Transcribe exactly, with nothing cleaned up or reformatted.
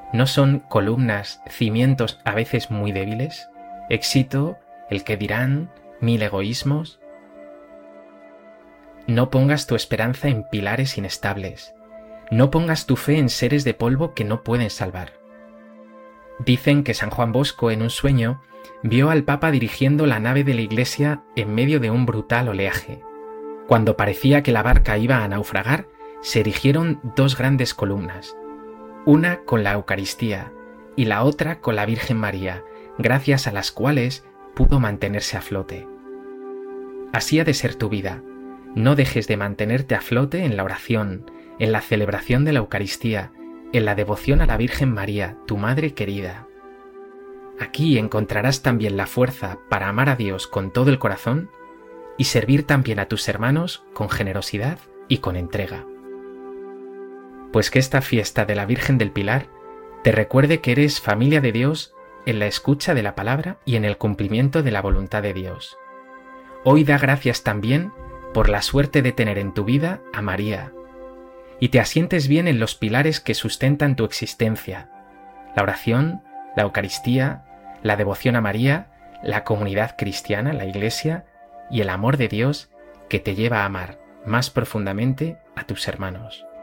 ¿No son columnas, cimientos a veces muy débiles? Éxito, el que dirán, mil egoísmos. No pongas tu esperanza en pilares inestables. No pongas tu fe en seres de polvo que no pueden salvar. Dicen que San Juan Bosco, en un sueño, vio al Papa dirigiendo la nave de la iglesia en medio de un brutal oleaje. Cuando parecía que la barca iba a naufragar, se erigieron dos grandes columnas, una con la Eucaristía y la otra con la Virgen María, gracias a las cuales pudo mantenerse a flote. Así ha de ser tu vida. No dejes de mantenerte a flote en la oración, en la celebración de la Eucaristía, en la devoción a la Virgen María, tu Madre querida. Aquí encontrarás también la fuerza para amar a Dios con todo el corazón y servir también a tus hermanos con generosidad y con entrega. Pues que esta fiesta de la Virgen del Pilar te recuerde que eres familia de Dios en la escucha de la palabra y en el cumplimiento de la voluntad de Dios. Hoy da gracias también por la suerte de tener en tu vida a María, y te asientes bien en los pilares que sustentan tu existencia: la oración, la Eucaristía, la devoción a María, la comunidad cristiana, la Iglesia, y el amor de Dios que te lleva a amar más profundamente a tus hermanos.